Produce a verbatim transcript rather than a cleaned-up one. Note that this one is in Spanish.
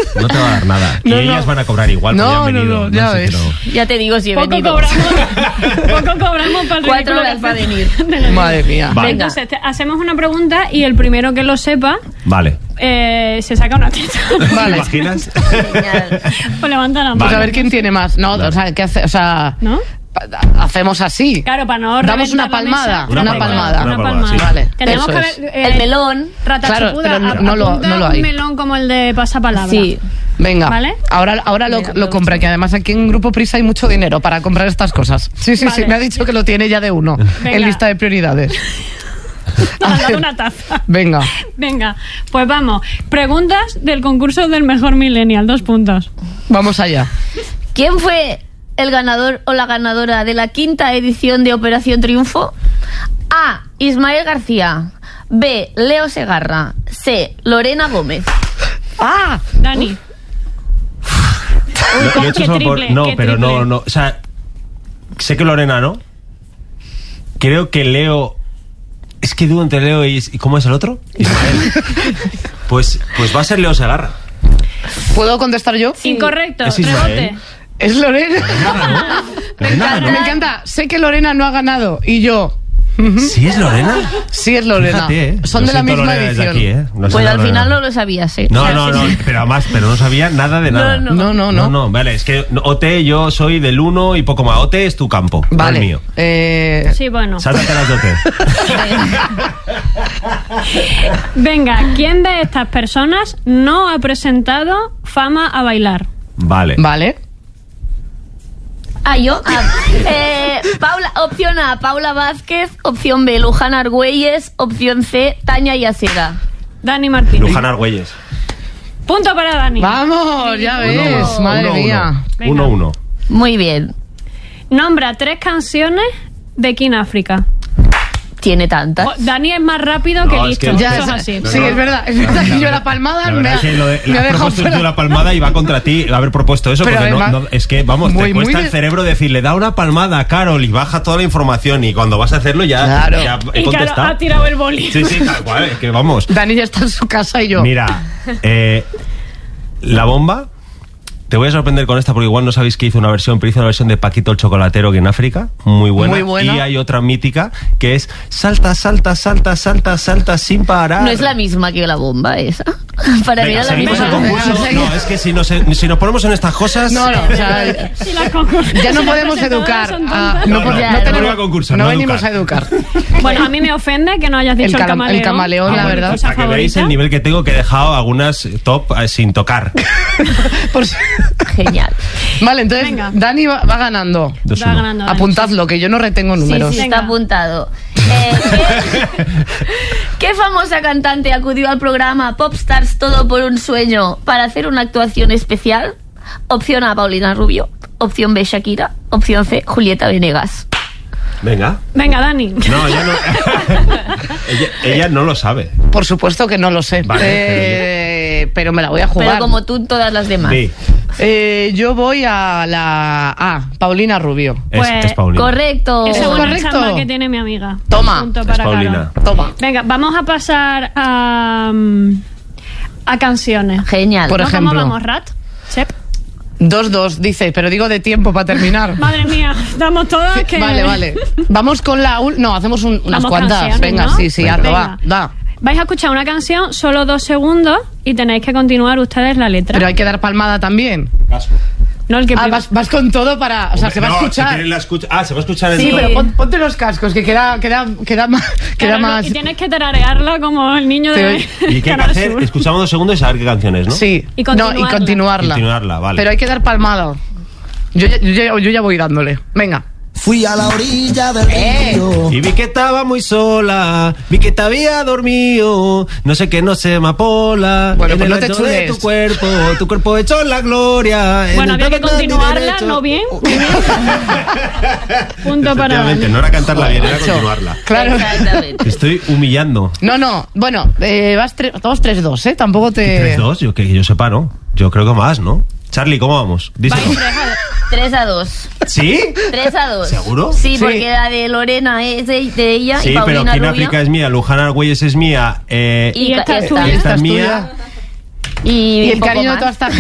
No te va a dar nada. No, y no. ellas van a cobrar igual. No, no, no, ya ves. No. Ya te digo si he Poco venido. cobramos, poco cobramos para el Cuatro ridículo horas que para hacemos. venir. Madre mía. Vale. Entonces, te- hacemos una pregunta y el primero que lo sepa Vale. eh, se saca una teta. ¿Te Vale. imaginas? Genial. Pues levanta la mano. Pues a ver quién tiene más. No, o sea, ¿qué hace? O sea, ¿No? hacemos así. Claro, para no Damos una reventar la palmada, mesa. una una palmada, palmada. una Una palmada, palmada. sí. Vale, Que tenemos eso que es. ver, eh, El melón. Rata Claro, chupuda, pero no- a- no lo- apunta no lo un hay. melón como el de pasapalabra. Sí. Venga, ¿Vale? ahora, ahora lo, Venga, lo me compra, que además aquí en Grupo Prisa hay mucho dinero para comprar estas cosas. Sí, sí, sí, Vale. me ha dicho que lo tiene ya de uno Venga. en lista de prioridades. Te A han dado ver, una taza. venga, Venga, pues vamos. Preguntas del concurso del mejor millennial. Dos puntos. vamos allá. ¿Quién fue el ganador o la ganadora de la quinta edición de Operación Triunfo? A. Ismael García. B. Leo Segarra. C. Lorena Gómez. ¡Ah! Dani. Lo- lo he hecho qué solo por- triple, No, qué pero no, triple. no. O sea, sé que Lorena no. Creo que Leo. Es que dudo entre Leo y. ¿y ¿Cómo es el otro? Ismael. pues, pues va a ser Leo Segarra. ¿Puedo contestar yo? Incorrecto. Es Ismael. Rebote. Es Lorena. Me Lorena, encanta, ¿no? me encanta. Sé que Lorena no ha ganado y yo. ¿Sí es Lorena? Sí es Lorena. Fíjate, ¿eh? Son Lo de la siento, misma Lorena, desde edición. aquí, ¿eh? No sé Pues de al Lorena. final no lo sabías, ¿eh? No, O sea, no, sí, no, sí. pero además, pero no sabía nada de nada. No, No, no, No, no. no, vale, es que O T yo soy del uno y poco más. O T es tu campo, no Vale. el mío. Eh, Sí, bueno. Sáltate las de O T. Venga, ¿quién de estas personas no ha presentado Fama a bailar? Vale. Vale. Ah, yo. Ah, eh, Paula, opción A, Paula Vázquez. Opción B, Luján Argüelles. Opción C, Tania Yacera. Dani Martín. Luján Argüelles. Punto para Dani. Vamos, ya ves, Uno, madre uno, mía. Uno, Venga. uno, uno. Muy bien. Nombra tres canciones de King África. Tiene tantas. Oh, Dani es más rápido No, que es listo. que- Ya, Eso es es- así. sí, es verdad, es verdad que yo la palmada La me verdad ha, es que lo de, me la ha has dejado propuesto tú fuera. la palmada y va contra ti haber propuesto eso, Pero porque no, además, no- es que, vamos, muy, te cuesta muy el de- cerebro decirle, da una palmada a Carol y baja toda la información y cuando vas a hacerlo ya, Claro. ya he Y claro, contestado. ha tirado el boli. Sí, sí, tal cual, es que vamos. Dani ya está en su casa y yo. Mira, eh, La Bomba, te voy a sorprender con esta porque igual no sabéis que hizo una versión, pero hizo una versión de Paquito el Chocolatero que en África, muy buena. Muy buena. Y hay otra mítica que es salta, salta, salta, salta, salta sin parar. No es la misma que la bomba esa. Para mí Venga, era la seguimos misma. el concurso. Venga, seguimos. No, es que si nos, si nos ponemos en estas cosas... No, no, o sea, Si las concur- ya no si las podemos presentadoras educar. son a- tontas. no, No, po- no, no no tenemos- a concurso, no no venimos educar. a educar. Bueno, a mí me ofende que no hayas dicho El el, cala- camaleón. el camaleón, la como verdad. cosa Para que veáis favorita. el nivel que tengo, que he dejado algunas top eh, sin tocar. Por si- Genial. Vale, entonces Venga. Dani va, va ganando. Dos Va uno. ganando Dani. Apuntadlo, que yo no retengo Sí, números. sí, Venga. está apuntado. Eh, ¿qué, qué famosa cantante acudió al programa Popstars Todo por un Sueño para hacer una actuación especial? Opción A, Paulina Rubio. Opción B, Shakira. Opción C, Julieta Venegas. Venga. Venga, Dani. No, ella no. ella, ella no lo sabe. Por supuesto que no lo sé. Vale, Eh, pero me la voy a jugar. Pero como tú, todas las demás. Sí, Eh, yo voy a la A, Paulina Rubio. es, Pues, es Paulina. Correcto. Ese ¿Es buen correcto? examen que tiene mi amiga. Toma. Punto Es para Paulina. Carol. Toma. Venga, vamos a pasar a, mm, a canciones. Genial. Por ¿No? ejemplo. ¿Cómo vamos, Rat? Sep. dos dos, dice, pero digo de tiempo para terminar. Madre mía, estamos todas que... Vale, vale. Vamos con la... ul- No, hacemos un- unas Vamos cuantas. canciones, Venga, ¿no? sí, sí, Venga. hazlo, va, va. Vais a escuchar una canción, solo dos segundos, y tenéis que continuar ustedes la letra. Pero hay que dar palmada también. Caso. No el que Ah, prim- vas, vas con todo para... O sea, Hombre, se va a no, escuchar. si quieres la escucha- ah, se va a escuchar en Sí, todo. pero pon- ponte los cascos, que queda, queda, queda más... Queda Claro, más... Y tienes que tararearla como el niño de ¿Y qué hay que Canal hacer? Sur. Escuchamos dos segundos y saber qué canción es, ¿no? Sí. Y no, y continuarla. continuarla. Continuarla, vale. Pero hay que dar palmada. Yo ya, yo, ya- yo ya voy dándole. Venga. Fui a la orilla del Eh. río. Y vi que estaba muy sola, vi que te había dormido, no sé qué, no sé, amapola. Bueno, en pues el no te ancho de chules. tu cuerpo, tu cuerpo hecho en la gloria. en Bueno, el había que todo de mi continuarla, derecho. ¿no bien? Punto para Efectivamente, Dani. no era cantarla bien, era Macho. continuarla. Claro. Exactamente. Te estoy humillando. No, no. Bueno, eh, vas tre- todos tres dos, ¿eh? Tampoco te... ¿Tres dos? Yo, que yo sepa, ¿no? Yo creo que más, ¿no? Charlie, ¿cómo vamos? Díselo. Vais tres a- tres a dos. ¿Sí? tres a dos. ¿Seguro? Sí, Sí. porque la de Lorena es de, de ella Sí, y pero Paulina King Rubio. África es mía, Luján Argüelles es mía, eh, Y, Y esta es esta. tuya. esta Esta es es mía. tuya. Y, Y el poco cariño de más. toda esta